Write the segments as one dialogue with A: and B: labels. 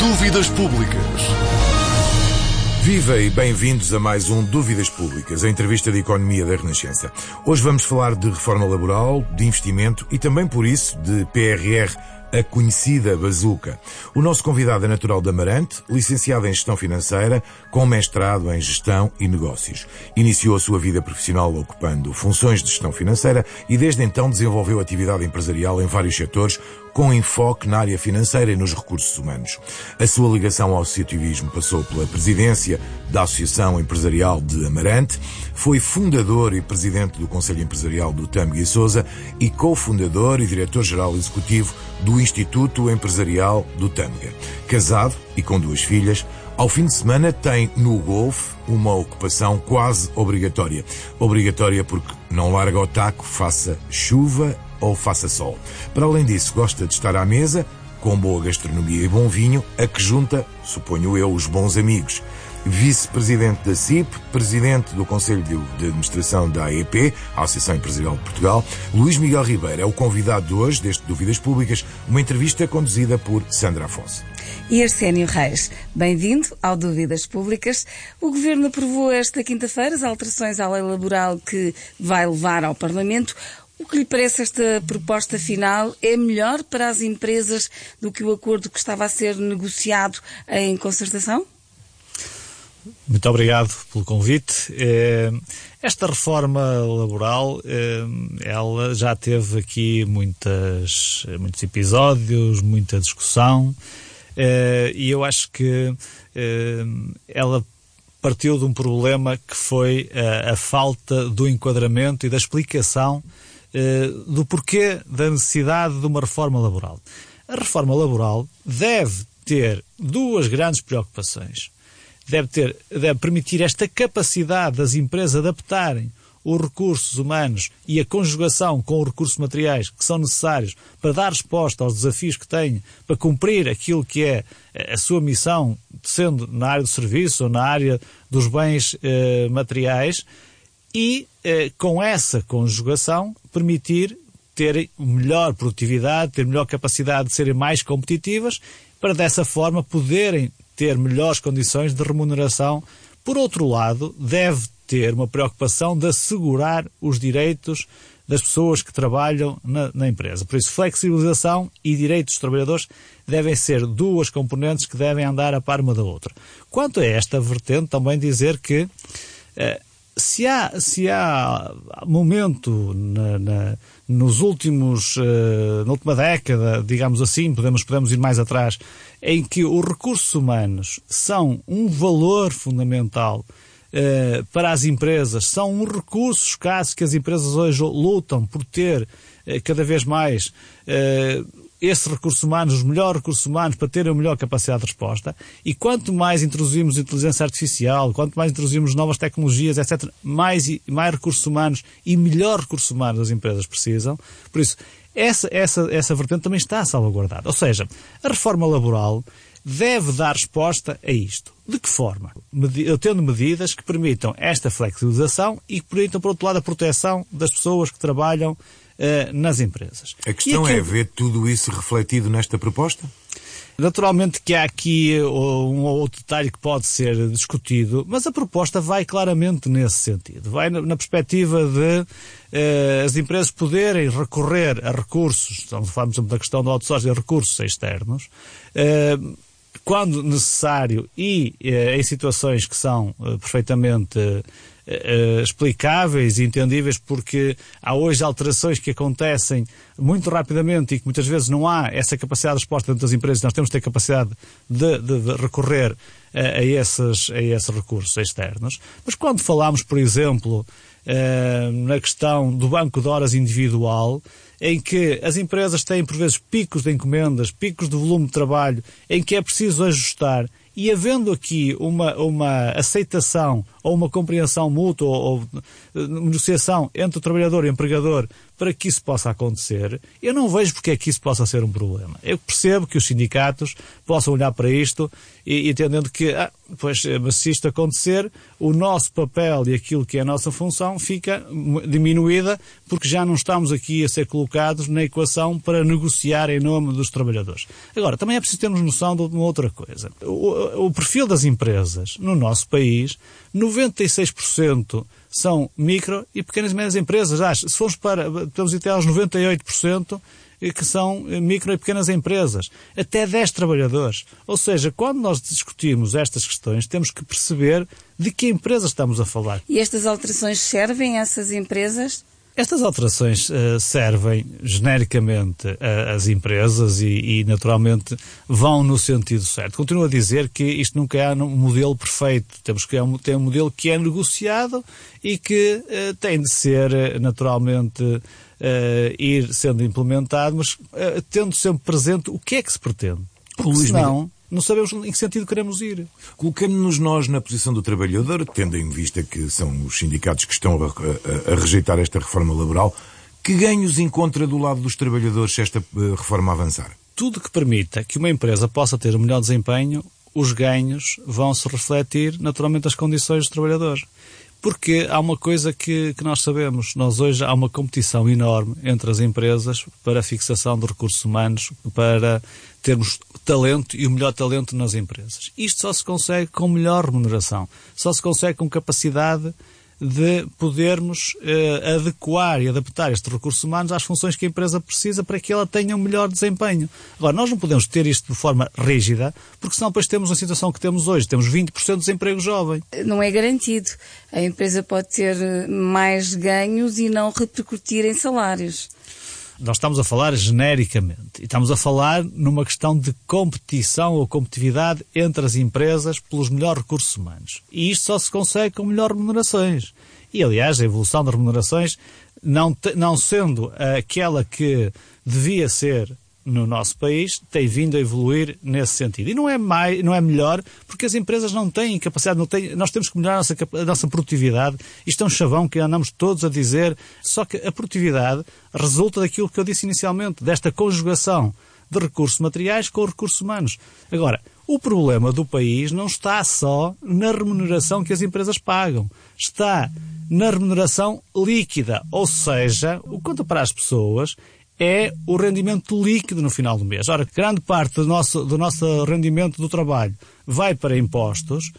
A: Dúvidas Públicas.
B: Viva e bem-vindos a mais um Dúvidas Públicas, a entrevista de economia da Renascença. Hoje vamos falar de reforma laboral, de investimento e também, por isso, de PRR, a conhecida bazuca. O nosso convidado é natural de Amarante, licenciado em Gestão Financeira, com mestrado em Gestão e Negócios. Iniciou a sua vida profissional ocupando funções de gestão financeira e desde então desenvolveu atividade empresarial em vários setores, com enfoque na área financeira e nos recursos humanos. A sua ligação ao associativismo passou pela presidência da Associação Empresarial de Amarante, foi fundador e presidente do Conselho Empresarial do Tâmega e Sousa e cofundador e diretor-geral executivo do Instituto Empresarial do Tâmega. Casado e com 2 filhas, ao fim de semana tem no golfe uma ocupação quase obrigatória. Obrigatória porque não larga o taco, faça chuva ou faça sol. Para além disso, gosta de estar à mesa, com boa gastronomia e bom vinho, a que junta, suponho eu, os bons amigos. Vice-presidente da CIP, presidente do Conselho de Administração da AEP, a Associação Empresarial de Portugal, Luís Miguel Ribeiro é o convidado de hoje deste Dúvidas Públicas, uma entrevista conduzida por Sandra Afonso.
C: E Arsénio Reis, bem-vindo ao Dúvidas Públicas. O Governo aprovou esta quinta-feira as alterações à lei laboral que vai levar ao Parlamento. O que lhe parece esta proposta final? É melhor para as empresas do que o acordo que estava a ser negociado em concertação?
D: Muito obrigado pelo convite. Esta reforma laboral, ela já teve aqui muitos episódios, muita discussão, e eu acho que ela partiu de um problema que foi a falta do enquadramento e da explicação do porquê da necessidade de uma reforma laboral. A reforma laboral deve ter 2 grandes preocupações. Deve permitir esta capacidade das empresas adaptarem os recursos humanos e a conjugação com os recursos materiais que são necessários para dar resposta aos desafios que têm, para cumprir aquilo que é a sua missão, sendo na área do serviço ou na área dos bens materiais, e com essa conjugação permitir terem melhor produtividade, ter melhor capacidade de serem mais competitivas, para dessa forma poderem ter melhores condições de remuneração. Por outro lado, deve ter uma preocupação de assegurar os direitos das pessoas que trabalham na empresa. Por isso, flexibilização e direitos dos trabalhadores devem ser 2 componentes que devem andar a par uma da outra. Quanto a esta vertente, também dizer que se há momento na última década, digamos assim, podemos ir mais atrás, em que os recursos humanos são um valor fundamental para as empresas, são um recurso escasso que as empresas hoje lutam por ter cada vez mais esses recursos humanos, os melhores recursos humanos, para terem a melhor capacidade de resposta. E quanto mais introduzimos inteligência artificial, quanto mais introduzimos novas tecnologias, etc., mais recursos humanos e melhores recursos humanos as empresas precisam. Por isso, essa vertente também está salvaguardada. Ou seja, a reforma laboral deve dar resposta a isto. De que forma? Tendo medidas que permitam esta flexibilização e que permitam, por outro lado, a proteção das pessoas que trabalham nas empresas.
B: A questão é ver tudo isso refletido nesta proposta?
D: Naturalmente que há aqui um ou outro detalhe que pode ser discutido, mas a proposta vai claramente nesse sentido. Vai na perspectiva de as empresas poderem recorrer a recursos, estamos a falar, por exemplo, da questão do outsourcing, a recursos externos, quando necessário e em situações que são perfeitamente explicáveis e entendíveis, porque há hoje alterações que acontecem muito rapidamente e que muitas vezes não há essa capacidade de resposta dentro das empresas. Nós temos que ter capacidade de recorrer a esses recursos externos. Mas quando falamos, por exemplo, na questão do banco de horas individual, em que as empresas têm, por vezes, picos de encomendas, picos de volume de trabalho, em que é preciso ajustar E havendo aqui uma aceitação ou uma compreensão mútua ou negociação entre o trabalhador e o empregador para que isso possa acontecer, eu não vejo porque é que isso possa ser um problema. Eu percebo que os sindicatos possam olhar para isto e entendendo que, mas se isto acontecer, o nosso papel e aquilo que é a nossa função fica diminuída porque já não estamos aqui a ser colocados na equação para negociar em nome dos trabalhadores. Agora, também é preciso termos noção de uma outra coisa. O perfil das empresas no nosso país, 96% são micro e pequenas e médias empresas. Se formos podemos ir até aos 98% que são micro e pequenas empresas. Até 10 trabalhadores. Ou seja, quando nós discutimos estas questões, temos que perceber de que empresas estamos a falar.
C: E estas alterações servem a essas empresas?
D: Estas alterações servem genericamente às empresas e naturalmente vão no sentido certo. Continuo a dizer que isto nunca é um modelo perfeito. Temos que ter um modelo que é negociado e que tem de ser naturalmente ir sendo implementado, mas tendo sempre presente o que é que se pretende. Porque senão não sabemos em que sentido queremos ir.
B: Colocamos-nos nós na posição do trabalhador, tendo em vista que são os sindicatos que estão a rejeitar esta reforma laboral, que ganhos encontra do lado dos trabalhadores se esta reforma avançar?
D: Tudo que permita que uma empresa possa ter um melhor desempenho, os ganhos vão se refletir naturalmente nas condições dos trabalhadores. Porque há uma coisa que nós sabemos. Nós hoje há uma competição enorme entre as empresas para a fixação de recursos humanos, para termos talento e o melhor talento nas empresas. Isto só se consegue com melhor remuneração. Só se consegue com capacidade de podermos adequar e adaptar estes recursos humanos às funções que a empresa precisa para que ela tenha um melhor desempenho. Agora, nós não podemos ter isto de forma rígida, porque senão depois temos a situação que temos hoje. Temos 20% de desemprego jovem.
C: Não é garantido. A empresa pode ter mais ganhos e não repercutir em salários.
D: Nós estamos a falar genericamente e estamos a falar numa questão de competição ou competitividade entre as empresas pelos melhores recursos humanos. E isto só se consegue com melhores remunerações. E, aliás, a evolução das remunerações, não sendo aquela que devia ser no nosso país, tem vindo a evoluir nesse sentido. E não é melhor, porque as empresas não têm capacidade, nós temos que melhorar a nossa produtividade. Isto é um chavão que andamos todos a dizer, só que a produtividade resulta daquilo que eu disse inicialmente, desta conjugação de recursos materiais com recursos humanos. Agora, o problema do país não está só na remuneração que as empresas pagam, está na remuneração líquida, ou seja, o que conta para as pessoas é o rendimento líquido no final do mês. Ora, grande parte do nosso rendimento do trabalho vai para impostos.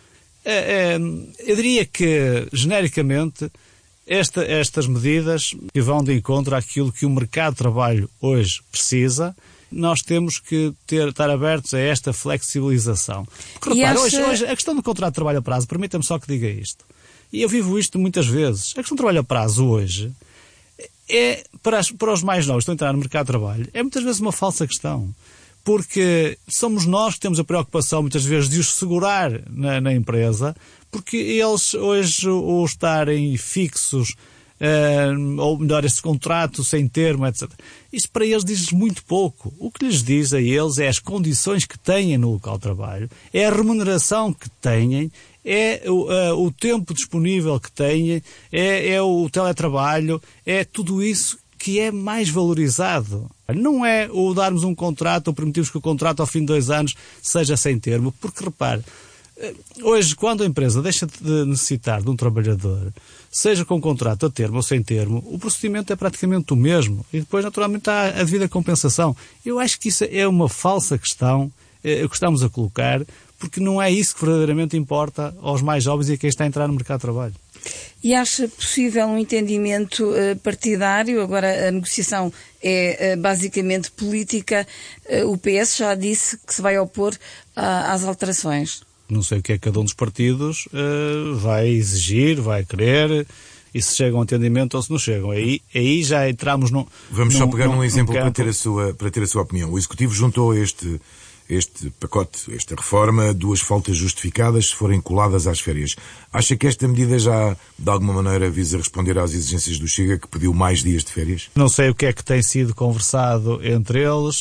D: Eu diria que, genericamente, estas medidas que vão de encontro àquilo que o mercado de trabalho hoje precisa, nós temos que estar abertos a esta flexibilização. Porque, repare, hoje a questão do contrato de trabalho a prazo, permita-me só que diga isto, e eu vivo isto muitas vezes, a questão do trabalho a prazo hoje é, para os mais novos que estão a entrar no mercado de trabalho, é muitas vezes uma falsa questão. Porque somos nós que temos a preocupação, muitas vezes, de os segurar na empresa, porque eles hoje, ou estarem fixos, ou melhor, esse contrato sem termo, etc. Isso para eles diz muito pouco. O que lhes diz a eles é as condições que têm no local de trabalho, é a remuneração que têm, é o tempo disponível que têm, é o teletrabalho, é tudo isso que é mais valorizado. Não é o darmos um contrato ou permitirmos que o contrato ao fim de 2 anos seja sem termo, porque repare, hoje quando a empresa deixa de necessitar de um trabalhador, seja com contrato a termo ou sem termo, o procedimento é praticamente o mesmo e depois naturalmente há a devida compensação. Eu acho que isso é uma falsa questão que estamos a colocar, porque não é isso que verdadeiramente importa aos mais jovens e a quem está a entrar no mercado de trabalho.
C: E acha possível um entendimento partidário? Agora a negociação é basicamente política. O PS já disse que se vai opor às alterações.
D: Não sei o que é que cada um dos partidos vai exigir, vai querer, e se chegam a um entendimento ou se não chegam. Aí já entramos num...
B: Vamos só pegar um exemplo para ter a sua opinião. O Executivo juntou este pacote, esta reforma, 2 faltas justificadas se forem coladas às férias. Acha que esta medida já, de alguma maneira, visa responder às exigências do Chega, que pediu mais dias de férias?
D: Não sei o que é que tem sido conversado entre eles.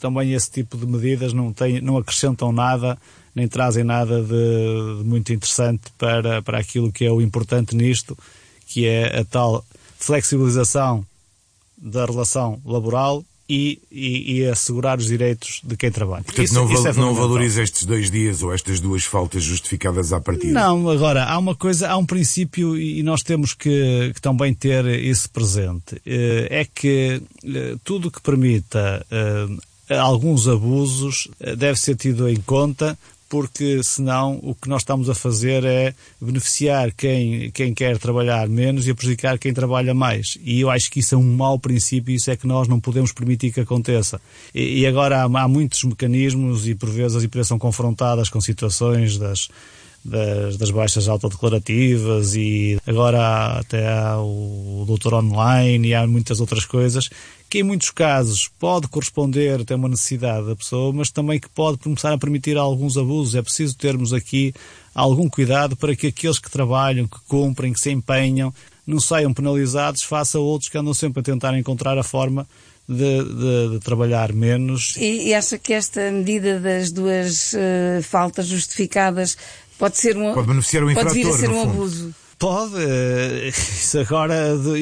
D: também esse tipo de medidas não acrescentam nada, nem trazem nada de muito interessante para aquilo que é o importante nisto, que é a tal flexibilização da relação laboral e assegurar os direitos de quem trabalha.
B: Portanto, não valoriza estes 2 dias ou estas 2 faltas justificadas à partida?
D: Não, agora, há um princípio e nós temos que também ter isso presente. É que tudo que permita alguns abusos deve ser tido em conta, porque senão o que nós estamos a fazer é beneficiar quem quer trabalhar menos e a prejudicar quem trabalha mais. E eu acho que isso é um mau princípio e isso é que nós não podemos permitir que aconteça. E agora há muitos mecanismos e por vezes as empresas são confrontadas com situações das baixas autodeclarativas e agora até há o doutor online e há muitas outras coisas que em muitos casos pode corresponder até uma necessidade da pessoa, mas também que pode começar a permitir alguns abusos. É preciso termos aqui algum cuidado para que aqueles que trabalham, que cumprem, que se empenham, não saiam penalizados face a outros que andam sempre a tentar encontrar a forma de trabalhar menos.
C: E acha que esta medida das 2 faltas justificadas pode
B: beneficiar o infrator,
C: pode vir a ser
B: no
C: um
B: fundo.
C: abuso?
D: Pode. Isso agora,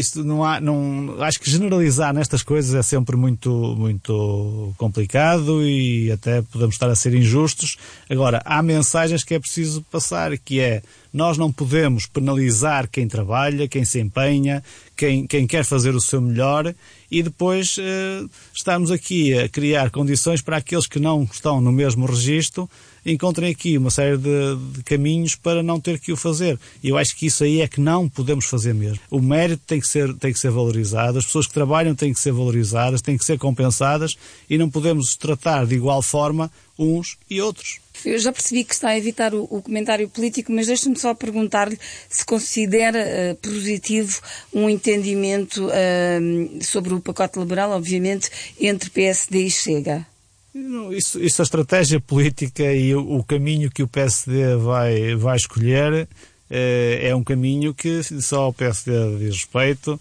D: acho que generalizar nestas coisas é sempre muito, muito complicado e até podemos estar a ser injustos. Agora, há mensagens que é preciso passar, que é: nós não podemos penalizar quem trabalha, quem se empenha, quem quer fazer o seu melhor e depois estamos aqui a criar condições para aqueles que não estão no mesmo registro encontrem aqui uma série de caminhos para não ter que o fazer. E eu acho que isso aí é que não podemos fazer mesmo. O mérito tem que ser valorizado, as pessoas que trabalham têm que ser valorizadas, têm que ser compensadas e não podemos tratar de igual forma uns e outros.
C: Eu já percebi que está a evitar o comentário político, mas deixe-me só perguntar-lhe se considera positivo um entendimento sobre o pacote laboral, obviamente, entre PSD e Chega.
D: Isso a estratégia política e o caminho que o PSD vai escolher é um caminho que só o PSD diz respeito.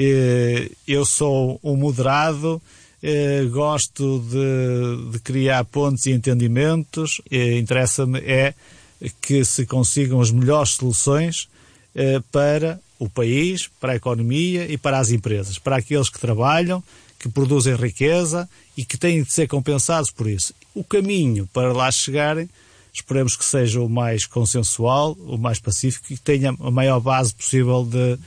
D: Eu sou um moderado, gosto de criar pontos e entendimentos. Interessa-me é que se consigam as melhores soluções para o país, para a economia e para as empresas, para aqueles que trabalham, que produzem riqueza e que têm de ser compensados por isso. O caminho para lá chegarem, esperemos que seja o mais consensual, o mais pacífico e que tenha a maior base possível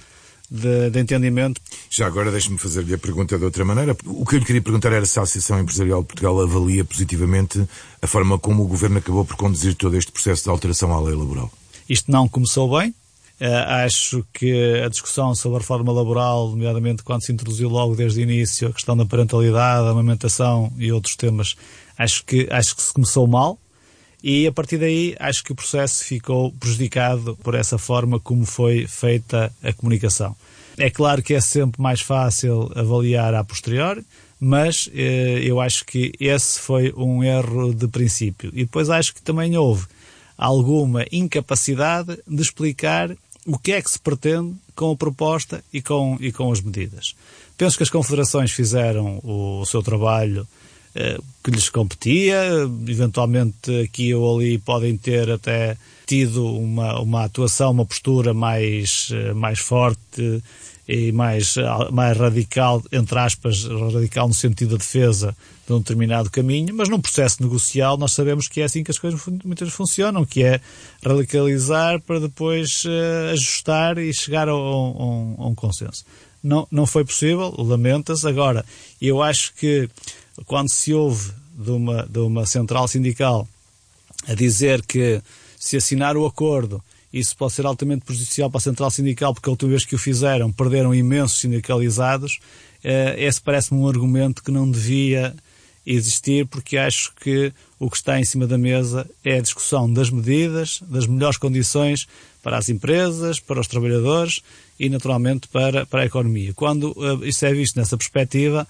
D: de entendimento.
B: Já agora deixe-me fazer-lhe a pergunta de outra maneira. O que eu lhe queria perguntar era se a Associação Empresarial de Portugal avalia positivamente a forma como o Governo acabou por conduzir todo este processo de alteração à lei laboral.
D: Isto não começou bem. Acho que a discussão sobre a reforma laboral, nomeadamente quando se introduziu logo desde o início a questão da parentalidade, a amamentação e outros temas, acho que se começou mal e a partir daí acho que o processo ficou prejudicado por essa forma como foi feita a comunicação. É claro que é sempre mais fácil avaliar a posteriori, mas eu acho que esse foi um erro de princípio. E depois acho que também houve alguma incapacidade de explicar o que é que se pretende com a proposta e com as medidas. Penso que as confederações fizeram o seu trabalho que lhes competia, eventualmente aqui ou ali podem ter até tido uma atuação, uma postura mais forte e mais radical, entre aspas, radical no sentido da defesa de um determinado caminho, mas num processo negocial nós sabemos que é assim que as coisas muitas vezes funcionam, que é radicalizar para depois ajustar e chegar a um consenso. Não foi possível, lamenta-se. Agora, eu acho que quando se ouve de uma central sindical a dizer que se assinar o acordo isso pode ser altamente prejudicial para a central sindical porque a última vez que o fizeram perderam imensos sindicalizados, esse parece-me um argumento que não devia existir, porque acho que o que está em cima da mesa é a discussão das medidas, das melhores condições para as empresas, para os trabalhadores e naturalmente para a economia. Quando isso é visto nessa perspectiva,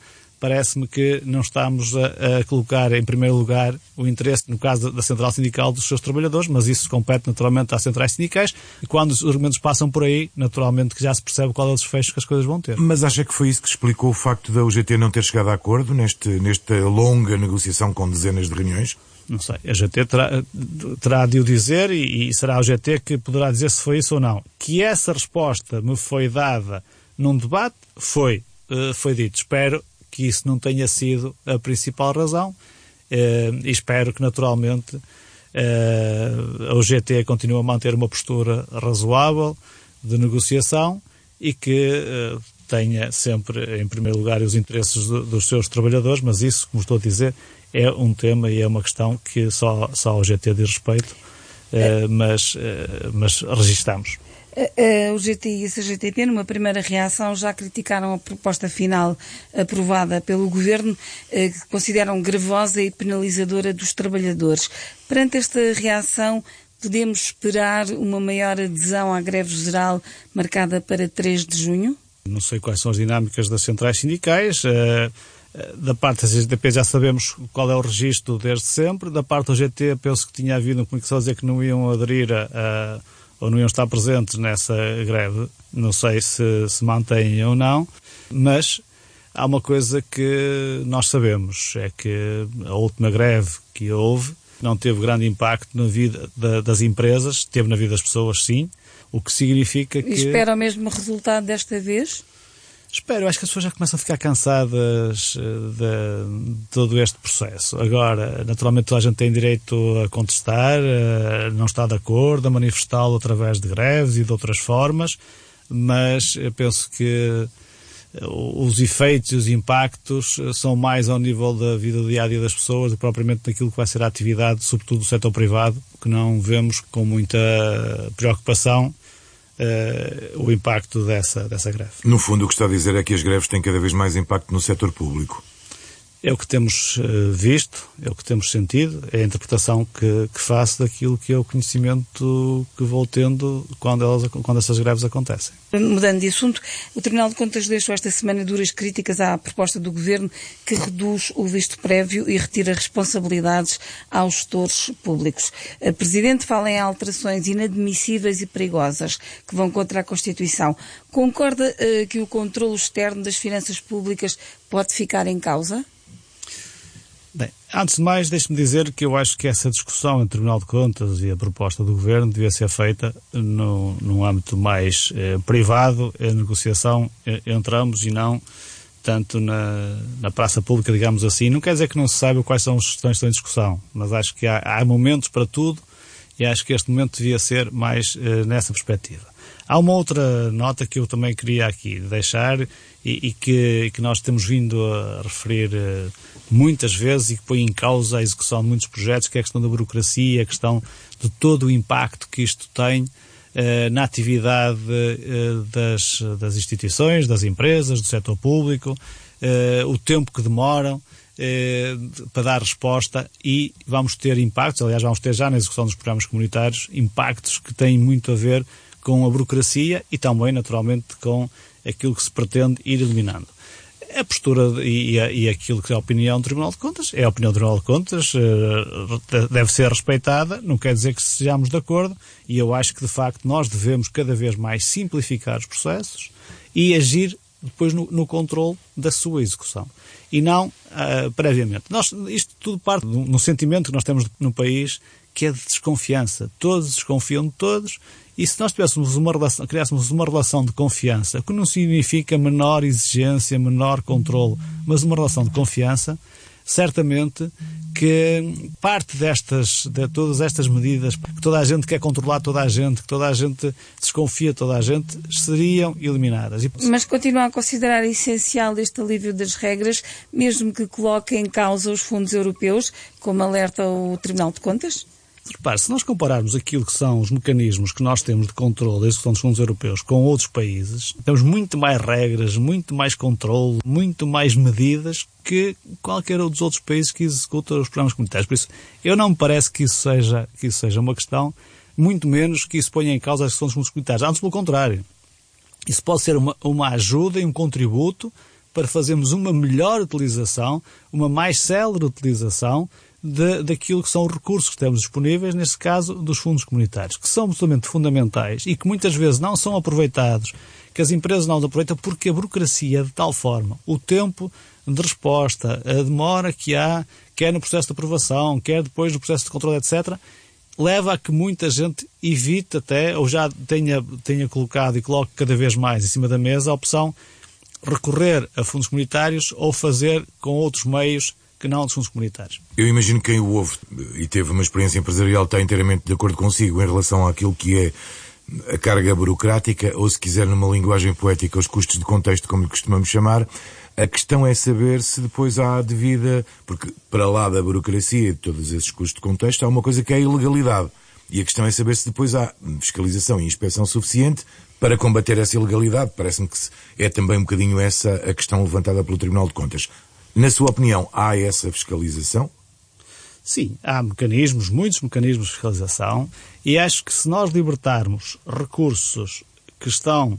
D: parece-me que não estamos a colocar em primeiro lugar o interesse, no caso da central sindical, dos seus trabalhadores, mas isso compete naturalmente às centrais sindicais, e quando os argumentos passam por aí, naturalmente que já se percebe qual é o desfecho que as coisas vão ter.
B: Mas acha que foi isso que explicou o facto da UGT não ter chegado a acordo nesta longa negociação com dezenas de reuniões?
D: Não sei, a GT terá de o dizer e será a UGT que poderá dizer se foi isso ou não. Que essa resposta me foi dada num debate, foi dito. Espero que isso não tenha sido a principal razão e espero que naturalmente a UGT continue a manter uma postura razoável de negociação e que tenha sempre em primeiro lugar os interesses dos seus trabalhadores, mas isso, como estou a dizer, é um tema e é uma questão que só a UGT diz respeito, mas registamos.
C: O GT e a CGTP, numa primeira reação, já criticaram a proposta final aprovada pelo Governo, que consideram gravosa e penalizadora dos trabalhadores. Perante esta reação, podemos esperar uma maior adesão à greve geral marcada para 3 de junho?
D: Não sei quais são as dinâmicas das centrais sindicais. Da parte da CGTP já sabemos qual é o registro desde sempre. Da parte do GT, penso que tinha havido uma comunicação a dizer que não iam aderir ou não iam estar presentes nessa greve. Não sei se mantêm ou não, mas há uma coisa que nós sabemos, é que a última greve que houve não teve grande impacto na vida das empresas, teve na vida das pessoas, sim, o que significa que...
C: E espera o mesmo resultado desta vez?
D: Espero, acho que as pessoas já começam a ficar cansadas de todo este processo. Agora, naturalmente toda a gente tem direito a contestar, a não estar de acordo, a manifestá-lo através de greves e de outras formas, mas eu penso que os efeitos e os impactos são mais ao nível da vida do dia-a-dia das pessoas do que propriamente daquilo que vai ser a atividade, sobretudo do setor privado, que não vemos com muita preocupação o impacto dessa greve.
B: No fundo, o que está a dizer é que as greves têm cada vez mais impacto no setor público.
D: É o que temos visto, é o que temos sentido, é a interpretação que faço daquilo que é o conhecimento que vou tendo quando essas greves acontecem.
C: Mudando de assunto, o Tribunal de Contas deixou esta semana duras críticas à proposta do Governo que reduz o visto prévio e retira responsabilidades aos gestores públicos. A Presidente fala em alterações inadmissíveis e perigosas que vão contra a Constituição. Concorda que o controlo externo das finanças públicas pode ficar em causa?
D: Bem, antes de mais, deixe-me dizer que eu acho que essa discussão entre o Tribunal de Contas e a proposta do Governo devia ser feita num âmbito mais privado, a negociação entre ambos e não tanto na praça pública, digamos assim. Não quer dizer que não se saiba quais são as questões que estão em discussão, mas acho que há momentos para tudo e acho que este momento devia ser mais nessa perspectiva. Há uma outra nota que eu também queria aqui deixar e que nós temos vindo a referir muitas vezes e que põe em causa a execução de muitos projetos, que é a questão da burocracia, a questão de todo o impacto que isto tem na atividade das instituições, das empresas, do setor público, o tempo que demoram para dar resposta, e vamos ter impactos, aliás vamos ter já na execução dos programas comunitários, impactos que têm muito a ver com a burocracia e também, naturalmente, com aquilo que se pretende ir eliminando. A postura e aquilo que é a opinião do Tribunal de Contas, é a opinião do Tribunal de Contas, deve ser respeitada, não quer dizer que sejamos de acordo, e eu acho que, de facto, nós devemos cada vez mais simplificar os processos e agir depois no controle da sua execução. E não previamente. Isto tudo parte de um sentimento que nós temos no país, que é de desconfiança. Todos desconfiam de todos, e se nós criássemos uma relação de confiança, que não significa menor exigência, menor controle, mas uma relação de confiança, certamente que parte de todas estas medidas, que toda a gente quer controlar toda a gente, que toda a gente desconfia de toda a gente, seriam eliminadas.
C: Mas continua a considerar essencial este alívio das regras, mesmo que coloque em causa os fundos europeus, como alerta o Tribunal de Contas?
D: Repare, se nós compararmos aquilo que são os mecanismos que nós temos de controle da execução dos fundos europeus com outros países, temos muito mais regras, muito mais controle, muito mais medidas que qualquer um dos outros países que executam os programas comunitários. Por isso, eu não me parece que isso seja uma questão, muito menos que isso ponha em causa a execução dos fundos comunitários. Antes, pelo contrário. Isso pode ser uma ajuda e um contributo para fazermos uma melhor utilização, uma mais célere utilização daquilo que são os recursos que temos disponíveis, neste caso dos fundos comunitários, que são absolutamente fundamentais e que muitas vezes não são aproveitados, que as empresas não aproveitam porque a burocracia é de tal forma, o tempo de resposta, a demora que há, quer no processo de aprovação, quer depois no processo de controle, etc., leva a que muita gente evite até, ou já tenha colocado e coloque cada vez mais em cima da mesa a opção recorrer a fundos comunitários ou fazer com outros meios que não dos fundos comunitários.
B: Eu imagino que quem o ouve e teve uma experiência empresarial está inteiramente de acordo consigo em relação àquilo que é a carga burocrática, ou se quiser numa linguagem poética, os custos de contexto, como lhe costumamos chamar. A questão é saber se depois há a devida, porque para lá da burocracia e de todos esses custos de contexto há uma coisa que é a ilegalidade. E a questão é saber se depois há fiscalização e inspeção suficiente para combater essa ilegalidade. Parece-me que é também um bocadinho essa a questão levantada pelo Tribunal de Contas. Na sua opinião, há essa fiscalização?
D: Sim, há mecanismos, muitos mecanismos de fiscalização, e acho que se nós libertarmos recursos que estão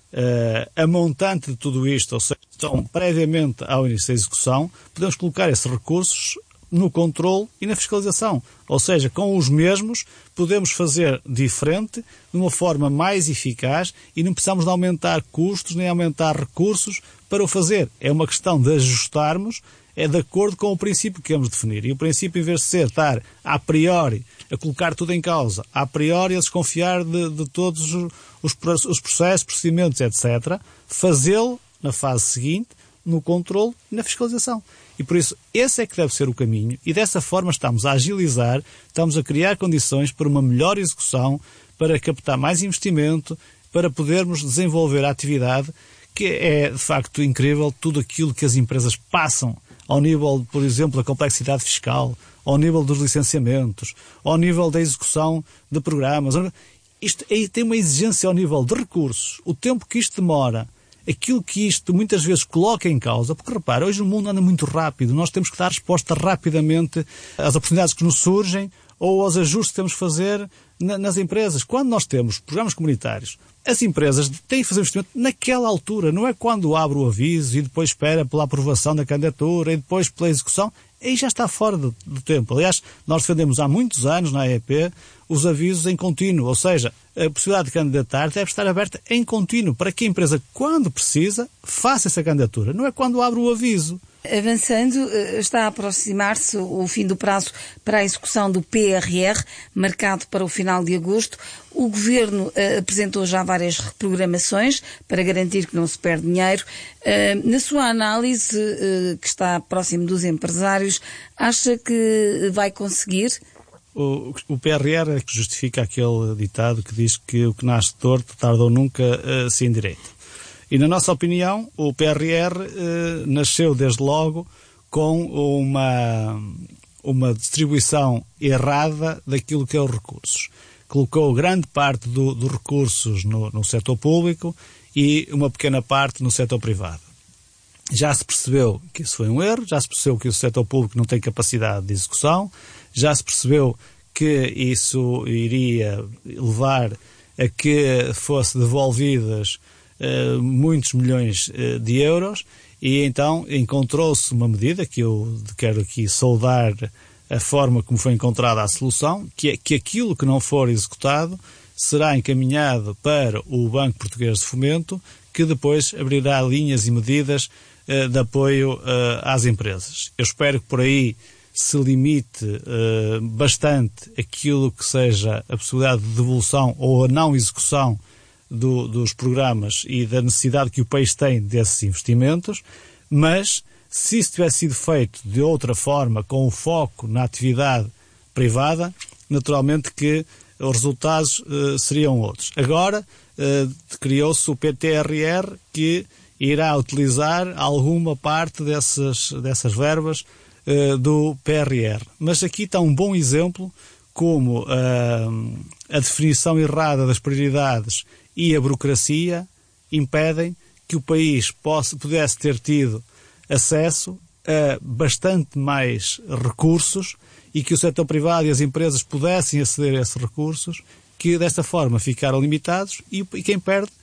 D: a montante de tudo isto, ou seja, estão previamente ao início da execução, podemos colocar esses recursos no controle e na fiscalização. Ou seja, com os mesmos podemos fazer diferente, de uma forma mais eficaz, e não precisamos de aumentar custos nem aumentar recursos para o fazer. É uma questão de ajustarmos, é de acordo com o princípio que queremos definir. E o princípio, em vez de ser estar a priori a colocar tudo em causa, a priori a desconfiar de todos os processos, procedimentos, etc., fazê-lo na fase seguinte, no controle e na fiscalização. E por isso, esse é que deve ser o caminho, e dessa forma estamos a agilizar, estamos a criar condições para uma melhor execução, para captar mais investimento, para podermos desenvolver a atividade, que é de facto incrível, tudo aquilo que as empresas passam ao nível, por exemplo, da complexidade fiscal, ao nível dos licenciamentos, ao nível da execução de programas. Isto tem uma exigência ao nível de recursos, o tempo que isto demora, aquilo que isto muitas vezes coloca em causa, porque repara, hoje o mundo anda muito rápido, nós temos que dar resposta rapidamente às oportunidades que nos surgem ou aos ajustes que temos que fazer nas empresas. Quando nós temos programas comunitários, as empresas têm que fazer investimento naquela altura, não é quando abre o aviso e depois espera pela aprovação da candidatura e depois pela execução. Aí já está fora do tempo. Aliás, nós defendemos há muitos anos na AEP os avisos em contínuo, ou seja, a possibilidade de candidatar deve estar aberta em contínuo para que a empresa, quando precisa, faça essa candidatura. Não é quando abre o aviso.
C: Avançando, está a aproximar-se o fim do prazo para a execução do PRR, marcado para o final de agosto. O Governo apresentou já várias reprogramações para garantir que não se perde dinheiro. Na sua análise, que está próximo dos empresários, acha que vai conseguir?
D: O PRR é que justifica aquele ditado que diz que o que nasce torto, tarde ou nunca, se endireita. E, na nossa opinião, o PRR nasceu desde logo com uma distribuição errada daquilo que é os recursos. Colocou grande parte dos recursos no setor público e uma pequena parte no setor privado. Já se percebeu que isso foi um erro, já se percebeu que o setor público não tem capacidade de execução, já se percebeu que isso iria levar a que fosse devolvidas muitos milhões de euros, e então encontrou-se uma medida que eu quero aqui saudar a forma como foi encontrada a solução, que é que aquilo que não for executado será encaminhado para o Banco Português de Fomento, que depois abrirá linhas e medidas de apoio às empresas. Eu espero que por aí se limite bastante aquilo que seja a possibilidade de devolução ou a não execução dos programas e da necessidade que o país tem desses investimentos, mas se isso tivesse sido feito de outra forma, com o foco na atividade privada, naturalmente que os resultados seriam outros. Agora criou-se o PTRR, que irá utilizar alguma parte dessas verbas do PRR. Mas aqui está um bom exemplo como a definição errada das prioridades e a burocracia impedem que o país pudesse ter tido acesso a bastante mais recursos e que o setor privado e as empresas pudessem aceder a esses recursos, que desta forma ficaram limitados, e quem perde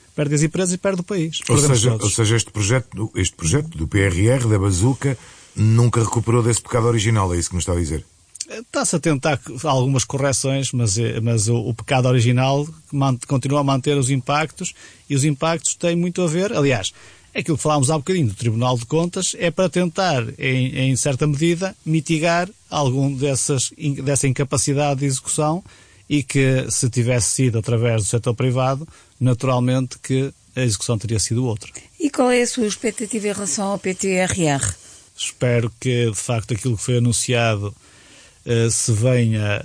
D: perde as empresas e perde o país.
B: Ou seja, este projeto do PRR, da bazuca, nunca recuperou desse pecado original, é isso que me está a dizer?
D: Está-se a tentar algumas correções, mas o pecado original continua a manter os impactos, e os impactos têm muito a ver, aliás, aquilo que falámos há bocadinho do Tribunal de Contas é para tentar, em certa medida, mitigar algum dessa incapacidade de execução, e que, se tivesse sido através do setor privado, naturalmente que a execução teria sido outra.
C: E qual é a sua expectativa em relação ao PTRR?
D: Espero que, de facto, aquilo que foi anunciado se venha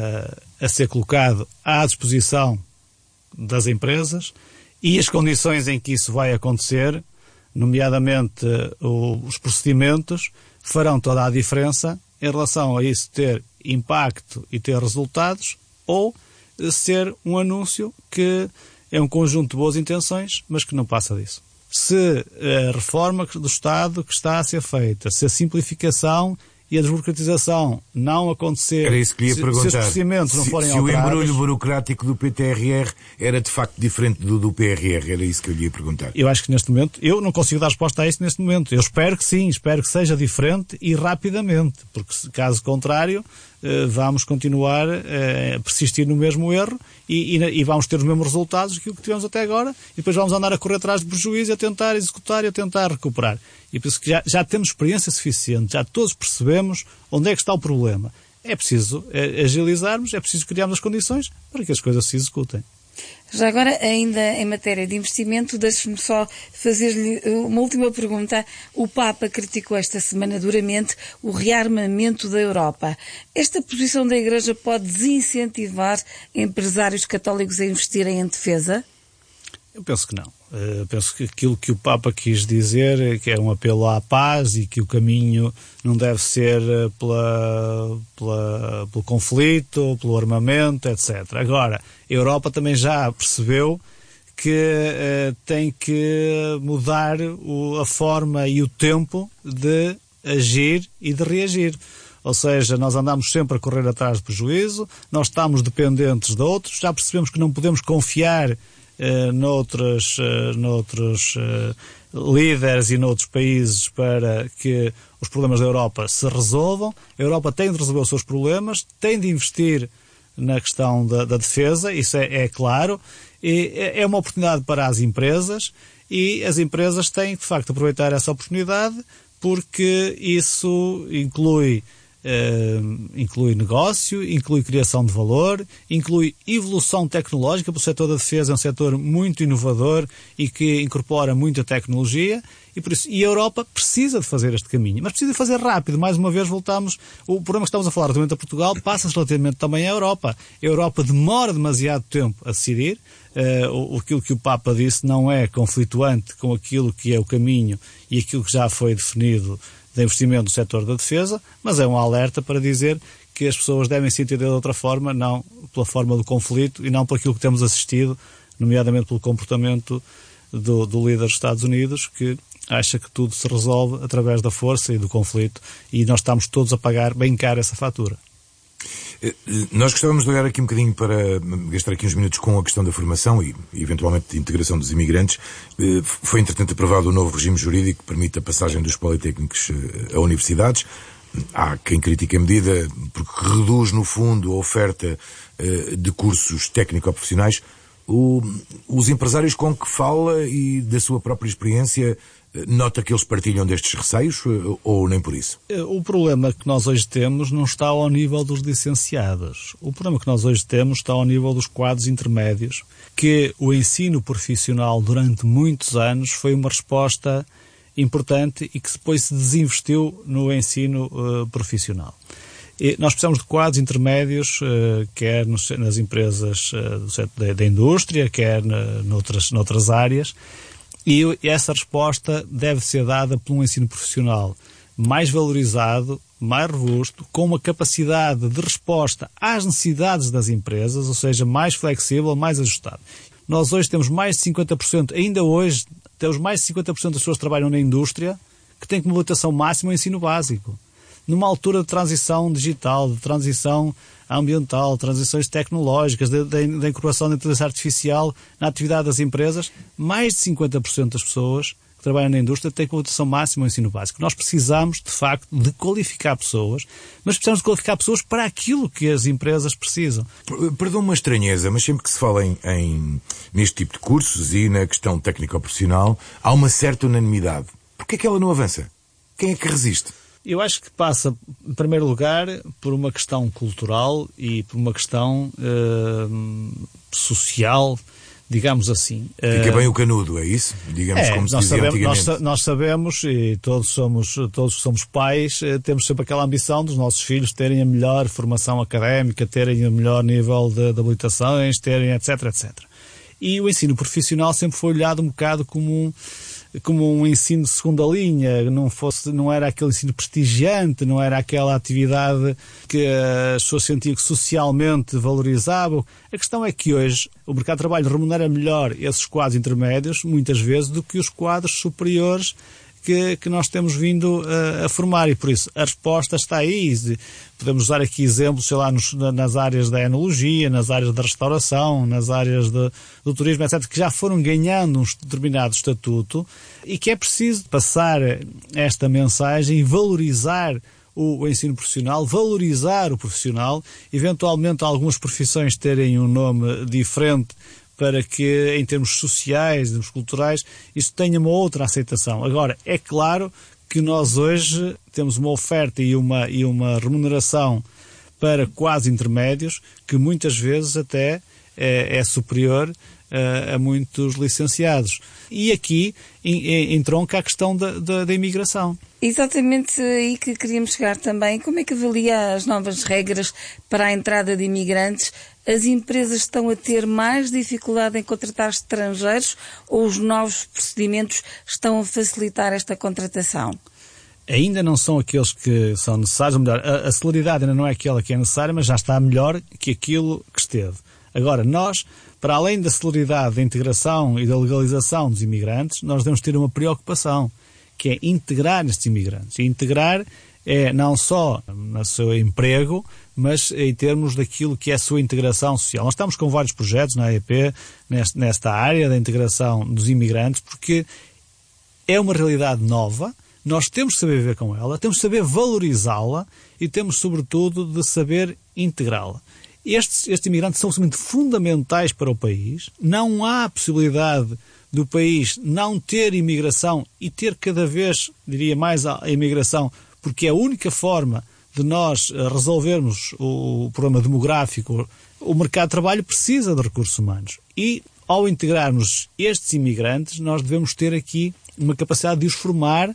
D: a ser colocado à disposição das empresas, e as condições em que isso vai acontecer, nomeadamente os procedimentos, farão toda a diferença em relação a isso ter impacto e ter resultados, ou ser um anúncio que é um conjunto de boas intenções, mas que não passa disso. Se a reforma do Estado que está a ser feita, se a simplificação e a desburocratização não acontecer,
B: era isso que ia perguntar.
D: Se os procedimentos não forem alterados...
B: Se o embrulho burocrático do PTRR era de facto diferente do PRR, era isso que eu lhe ia perguntar.
D: Eu acho que neste momento, eu não consigo dar resposta a isso neste momento. Eu espero que sim, espero que seja diferente e rapidamente, porque caso contrário vamos continuar a persistir no mesmo erro e vamos ter os mesmos resultados que o que tivemos até agora, e depois vamos andar a correr atrás de prejuízo, a tentar executar e a tentar recuperar. E por isso que já temos experiência suficiente, já todos percebemos onde é que está o problema. É preciso agilizarmos, é preciso criarmos as condições para que as coisas se executem.
C: Já agora, ainda em matéria de investimento, deixe-me só fazer-lhe uma última pergunta. O Papa criticou esta semana duramente o rearmamento da Europa. Esta posição da Igreja pode desincentivar empresários católicos a investirem em defesa?
D: Eu penso que não. Penso que aquilo que o Papa quis dizer, que é um apelo à paz e que o caminho não deve ser pelo conflito, pelo armamento, etc. Agora, a Europa também já percebeu que tem que mudar a forma e o tempo de agir e de reagir. Ou seja, nós andamos sempre a correr atrás do prejuízo, nós estamos dependentes de outros, já percebemos que não podemos confiar noutros líderes e noutros países para que os problemas da Europa se resolvam. A Europa tem de resolver os seus problemas, tem de investir na questão da defesa, isso é claro, e é uma oportunidade para as empresas, e as empresas têm de facto aproveitar essa oportunidade, porque isso inclui negócio, inclui criação de valor, inclui evolução tecnológica, porque o setor da defesa é um setor muito inovador e que incorpora muita tecnologia, e por isso a Europa precisa de fazer este caminho, mas precisa de fazer rápido. Mais uma vez voltamos, o problema que estamos a falar relativamente a Portugal passa-se relativamente também à Europa. A Europa demora demasiado tempo a decidir. Aquilo que o Papa disse não é conflituante com aquilo que é o caminho e aquilo que já foi definido de investimento no setor da defesa, mas é um alerta para dizer que as pessoas devem se entender de outra forma, não pela forma do conflito e não por aquilo que temos assistido, nomeadamente pelo comportamento do líder dos Estados Unidos, que acha que tudo se resolve através da força e do conflito, e nós estamos todos a pagar bem caro essa fatura.
B: Nós gostávamos de olhar aqui um bocadinho para gastar aqui uns minutos com a questão da formação e eventualmente de integração dos imigrantes. Foi entretanto aprovado o novo regime jurídico que permite a passagem dos politécnicos a universidades. Há quem critique a medida porque reduz no fundo a oferta de cursos técnico-profissionais. Os empresários com que fala e da sua própria experiência, nota que eles partilham destes receios ou nem por isso?
D: O problema que nós hoje temos não está ao nível dos licenciados. O problema que nós hoje temos está ao nível dos quadros intermédios, que o ensino profissional durante muitos anos foi uma resposta importante e que depois se desinvestiu no ensino profissional. E nós precisamos de quadros intermédios, quer nas empresas do setor da indústria, quer noutras áreas, e essa resposta deve ser dada por um ensino profissional mais valorizado, mais robusto, com uma capacidade de resposta às necessidades das empresas, ou seja, mais flexível, mais ajustado. Nós hoje temos mais de 50%, ainda hoje, temos mais de 50% das pessoas que trabalham na indústria que têm como habilitação máxima o ensino básico. numa altura de transição digital, de transição ambiental, transições tecnológicas, da incorporação da inteligência artificial na atividade das empresas, mais de 50% das pessoas que trabalham na indústria têm qualificação máxima ao ensino básico. Nós precisamos, de facto, de qualificar pessoas, mas precisamos de qualificar pessoas para aquilo que as empresas precisam.
B: Perdão uma estranheza, mas sempre que se fala neste tipo de cursos e na questão técnico-profissional, há uma certa unanimidade. Por que é que ela não avança? Quem é que resiste?
D: Eu acho que passa, em primeiro lugar, por uma questão cultural e por uma questão social, digamos assim.
B: Fica bem o canudo, é isso? Digamos como se dizia antigamente.
D: Nós sabemos, e todos que somos pais, temos sempre aquela ambição dos nossos filhos terem a melhor formação académica, terem o melhor nível de habilitações, terem etc, etc. E o ensino profissional sempre foi olhado um bocado como um ensino de segunda linha, não era aquele ensino prestigiante, não era aquela atividade que as pessoas sentiam que socialmente valorizavam. A questão é que hoje o mercado de trabalho remunera melhor esses quadros intermédios, muitas vezes, do que os quadros superiores que nós temos vindo a formar, e por isso a resposta está aí. Podemos usar aqui exemplos, sei lá, nas áreas da enologia, nas áreas da restauração, nas áreas do turismo, etc., que já foram ganhando um determinado estatuto e que é preciso passar esta mensagem e valorizar o ensino profissional, valorizar o profissional, eventualmente algumas profissões terem um nome diferente para que, em termos sociais, em termos culturais, isso tenha uma outra aceitação. Agora, é claro que nós hoje temos uma oferta e uma remuneração para quase intermédios que muitas vezes até é superior a muitos licenciados. E aqui entronca a questão da imigração.
C: Exatamente aí que queríamos chegar também. Como é que avalia as novas regras para a entrada de imigrantes? As empresas estão a ter mais dificuldade em contratar estrangeiros ou os novos procedimentos estão a facilitar esta contratação?
D: Ainda não são aqueles que são necessários, ou melhor, a celeridade ainda não é aquela que é necessária, mas já está melhor que aquilo que esteve. Agora, nós, para além da celeridade da integração e da legalização dos imigrantes, nós devemos ter uma preocupação, que é integrar estes imigrantes. E integrar é não só no seu emprego, mas em termos daquilo que é a sua integração social. Nós estamos com vários projetos na AEP, nesta área da integração dos imigrantes, porque é uma realidade nova, nós temos que saber viver com ela, temos que saber valorizá-la e temos, sobretudo, de saber integrá-la. Estes imigrantes são absolutamente fundamentais para o país. Não há possibilidade do país não ter imigração e ter cada vez, diria mais, a imigração, porque é a única forma de nós resolvermos o problema demográfico. O mercado de trabalho precisa de recursos humanos. E, ao integrarmos estes imigrantes, nós devemos ter aqui uma capacidade de os formar,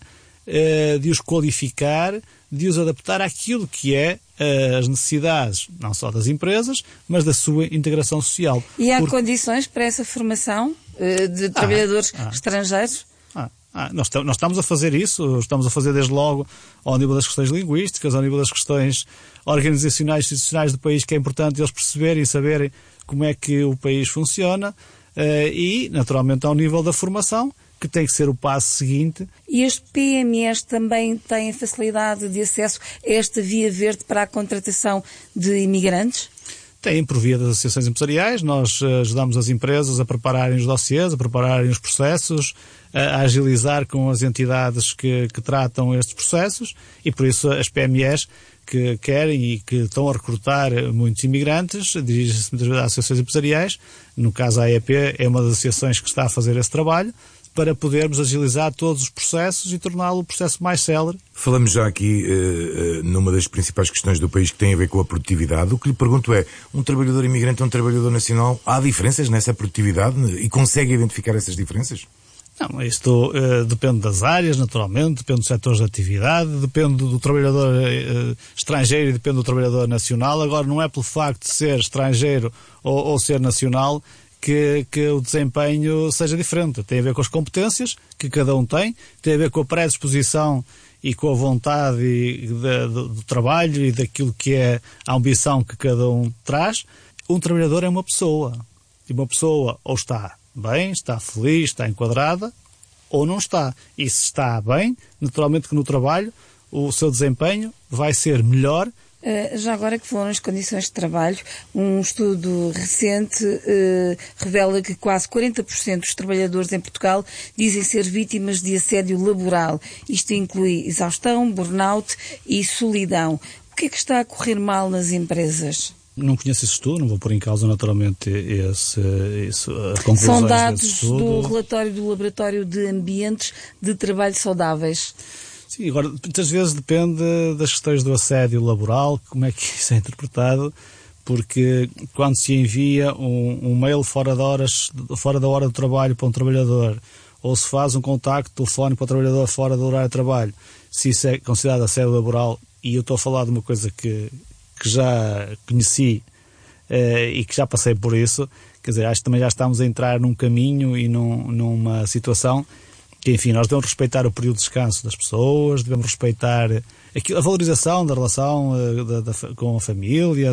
D: de os qualificar, de os adaptar àquilo que é as necessidades, não só das empresas, mas da sua integração social.
C: E há condições para essa formação de trabalhadores estrangeiros?
D: Nós estamos a fazer isso, estamos a fazer desde logo ao nível das questões linguísticas, ao nível das questões organizacionais e institucionais do país, que é importante eles perceberem e saberem como é que o país funciona, e, naturalmente, ao nível da formação, que tem que ser o passo seguinte.
C: E as PMEs também têm facilidade de acesso a esta via verde para a contratação de imigrantes?
D: Têm, por via das associações empresariais. Nós ajudamos as empresas a prepararem os dossiês, a prepararem os processos, a agilizar com as entidades que tratam estes processos, e por isso as PMEs que querem e que estão a recrutar muitos imigrantes dirigem-se muitas vezes às associações empresariais. No caso, a AEP é uma das associações que está a fazer esse trabalho, para podermos agilizar todos os processos e torná-lo o processo mais célere.
B: Falamos já aqui numa das principais questões do país, que tem a ver com a produtividade. O que lhe pergunto é, um trabalhador imigrante ou um trabalhador nacional, há diferenças nessa produtividade e consegue identificar essas diferenças?
D: Não, isto depende das áreas, naturalmente, depende dos setores de atividade, depende do trabalhador estrangeiro e depende do trabalhador nacional. Agora, não é pelo facto de ser estrangeiro ou ser nacional que o desempenho seja diferente. Tem a ver com as competências que cada um tem a ver com a predisposição e com a vontade do trabalho e daquilo que é a ambição que cada um traz. Um trabalhador é uma pessoa. E uma pessoa ou está bem, está feliz, está enquadrada, ou não está. E se está bem, naturalmente que no trabalho o seu desempenho vai ser melhor.
C: Já agora que falou nas condições de trabalho, um estudo recente revela que quase 40% dos trabalhadores em Portugal dizem ser vítimas de assédio laboral. Isto inclui exaustão, burnout e solidão. O que é que está a correr mal nas empresas?
A: Não conheço esse estudo, não vou pôr em causa naturalmente a conclusões
C: São dados
A: desse estudo.
C: do relatório do Laboratório de Ambientes de Trabalho Saudáveis.
A: Sim, agora, muitas vezes depende das questões do assédio laboral, como é que isso é interpretado, porque quando se envia um mail fora da hora do trabalho para um trabalhador, ou se faz um contacto telefónico para o trabalhador fora do horário de trabalho, se isso é considerado assédio laboral, e eu estou a falar de uma coisa que já conheci e que já passei por isso, quer dizer, acho que também já estamos a entrar num caminho e numa situação que, enfim, nós devemos respeitar o período de descanso das pessoas, devemos respeitar a valorização da relação com a família,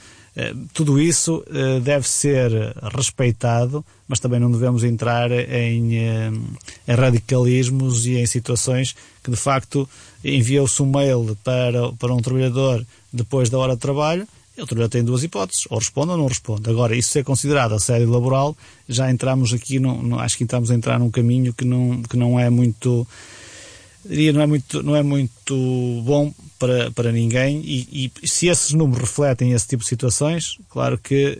A: tudo isso deve ser respeitado, mas também não devemos entrar em radicalismos e em situações que, de facto, enviou-se um mail para um trabalhador depois da hora de trabalho. O trabalhador tem duas hipóteses, ou responde ou não responde. Agora, isso é considerado assédio laboral, já entramos aqui, acho que estamos a entrar num caminho que não é muito, diria, não é muito bom para ninguém, e se esses números refletem esse tipo de situações, claro que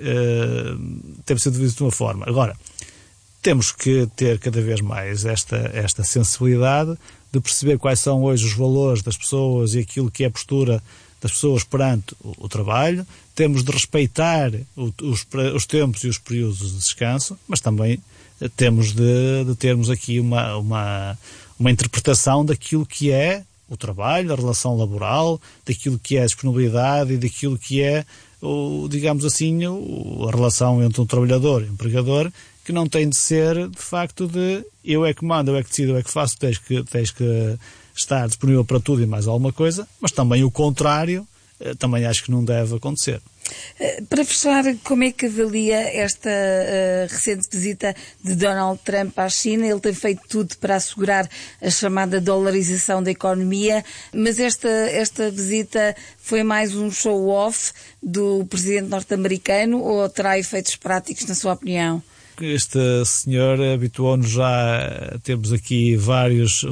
A: deve ser devido de uma forma. Agora, temos que ter cada vez mais esta sensibilidade de perceber quais são hoje os valores das pessoas e aquilo que é a postura das pessoas perante o trabalho. Temos de respeitar os tempos e os períodos de descanso, mas também temos de termos aqui uma interpretação daquilo que é o trabalho, a relação laboral, daquilo que é a disponibilidade e daquilo que é, digamos assim, a relação entre um trabalhador e um empregador, que não tem de ser, de facto, de eu é que mando, eu é que decido, eu é que faço, tens que estar disponível para tudo e mais alguma coisa, mas também o contrário, também acho que não deve acontecer.
C: Para fechar, como é que avalia esta recente visita de Donald Trump à China? Ele tem feito tudo para assegurar a chamada dolarização da economia, mas esta visita foi mais um show-off do presidente norte-americano ou terá efeitos práticos, na sua opinião?
A: Este senhor habituou-nos já a termos aqui vários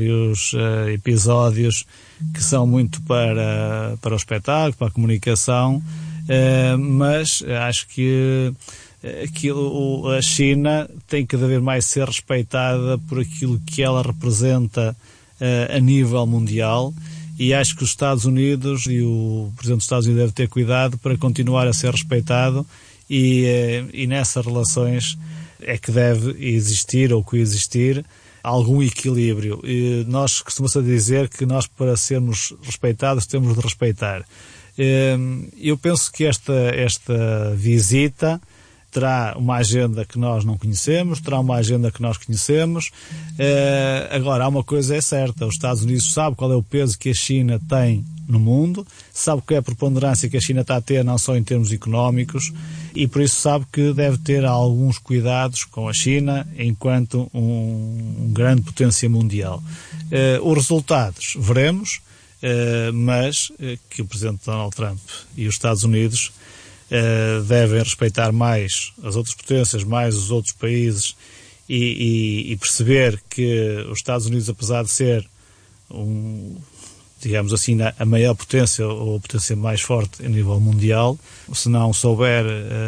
A: episódios que são muito para o espetáculo, para a comunicação, mas acho que a China tem cada vez mais ser respeitada por aquilo que ela representa a nível mundial, e acho que os Estados Unidos e o Presidente dos Estados Unidos deve ter cuidado para continuar a ser respeitado. E nessas relações é que deve existir ou coexistir algum equilíbrio. E nós costumamos dizer que nós, para sermos respeitados, temos de respeitar. Eu penso que esta visita terá uma agenda que nós não conhecemos, terá uma agenda que nós conhecemos. Agora, há uma coisa é certa: os Estados Unidos sabem qual é o peso que a China tem no mundo, sabe qual é a preponderância que a China está a ter, não só em termos económicos, e por isso sabe que deve ter alguns cuidados com a China enquanto um grande potência mundial. Os resultados veremos, mas que o Presidente Donald Trump e os Estados Unidos devem respeitar mais as outras potências, mais os outros países, e perceber que os Estados Unidos, apesar de ser digamos assim, a maior potência ou a potência mais forte a nível mundial, se não souber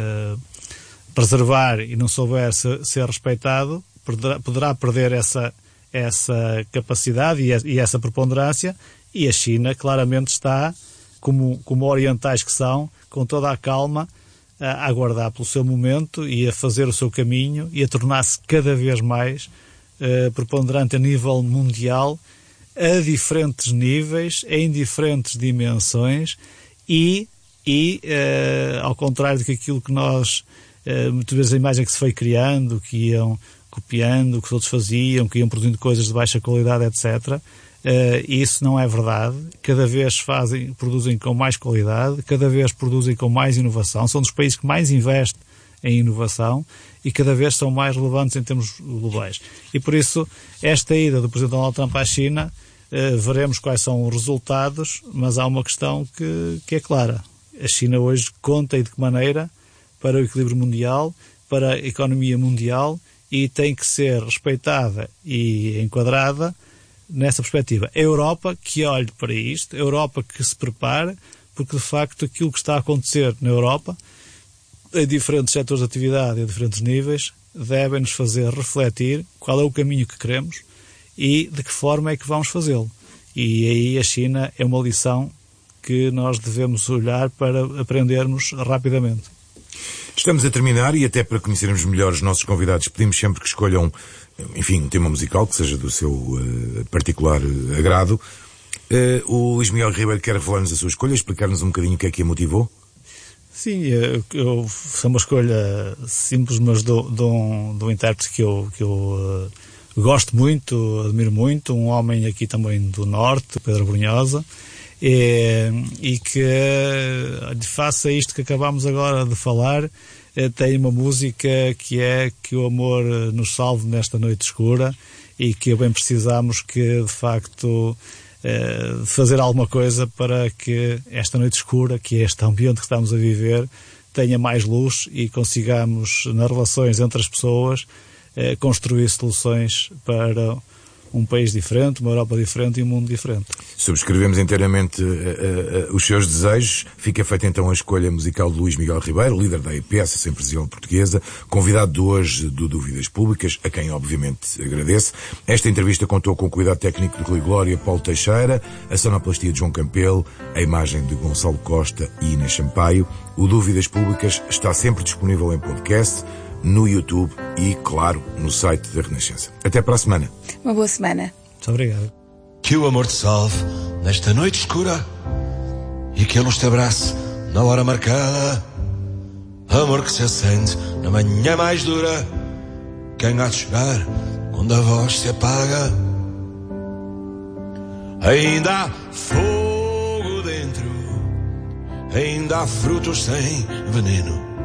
A: preservar e não souber ser respeitado, poderá perder essa capacidade e essa preponderância, e a China claramente está, como orientais que são, com toda a calma, a aguardar pelo seu momento e a fazer o seu caminho e a tornar-se cada vez mais preponderante a nível mundial, a diferentes níveis, em diferentes dimensões, e ao contrário do que aquilo que nós, muitas vezes a imagem que se foi criando, que iam copiando o que os outros faziam, que iam produzindo coisas de baixa qualidade, etc., isso não é verdade. Cada vez produzem com mais qualidade, cada vez produzem com mais inovação, são dos países que mais investem em inovação e cada vez são mais relevantes em termos globais. E por isso, esta ida do Presidente Donald Trump à China veremos quais são os resultados, mas há uma questão que é clara. A China hoje conta e de que maneira para o equilíbrio mundial, para a economia mundial, e tem que ser respeitada e enquadrada nessa perspectiva. A Europa que olhe para isto, a Europa que se prepare, porque de facto aquilo que está a acontecer na Europa, em diferentes setores de atividade e a diferentes níveis, devem nos fazer refletir qual é o caminho que queremos e de que forma é que vamos fazê-lo. E aí a China é uma lição que nós devemos olhar para aprendermos rapidamente.
B: Estamos a terminar e até para conhecermos melhor os nossos convidados pedimos sempre que escolham, enfim, um tema musical que seja do seu particular agrado. O Luís Miguel Ribeiro quer revelar-nos a sua escolha, explicar-nos um bocadinho o que é que a motivou?
A: Sim, foi uma escolha simples, mas de um intérprete que eu gosto muito, admiro muito, um homem aqui também do Norte, Pedro Brunhosa, e que face a isto que acabámos agora de falar, tem uma música que é que o amor nos salve nesta noite escura, e que bem precisamos que de facto fazer alguma coisa para que esta noite escura, que é este ambiente que estamos a viver, tenha mais luz e consigamos, nas relações entre as pessoas, construir soluções para um país diferente, uma Europa diferente e um mundo diferente.
B: Subscrevemos inteiramente os seus desejos. Fica feita então a escolha musical de Luís Miguel Ribeiro, líder da EPS, a empresarial portuguesa, convidado de hoje do Dúvidas Públicas, a quem obviamente agradeço. Esta entrevista contou com o cuidado técnico de Rui Glória, Paulo Teixeira, a sonoplastia de João Campelo, a imagem de Gonçalo Costa e Inês Sampaio. O Dúvidas Públicas está sempre disponível em podcast, no YouTube e, claro, no site da Renascença. Até para a semana.
C: Uma boa semana.
A: Muito obrigado.
E: Que o amor te salve nesta noite escura e que a luz te abrace na hora marcada. Amor que se acende na manhã mais dura. Quem há de chegar quando a voz se apaga? Ainda há fogo dentro, ainda há frutos sem veneno.